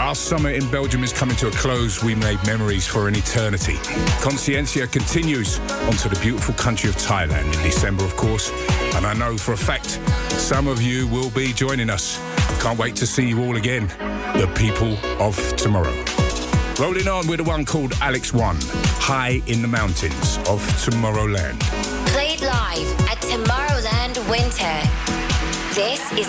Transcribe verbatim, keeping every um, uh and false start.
Our summer in Belgium is coming to a close. We made memories for an eternity. Consciencia continues onto the beautiful country of Thailand in December, of course. And I know for a fact some of you will be joining us. Can't wait to see you all again. The people of tomorrow. Rolling on with a one called Alex One, High in the Mountains of Tomorrowland. Played live at Tomorrowland Winter. This is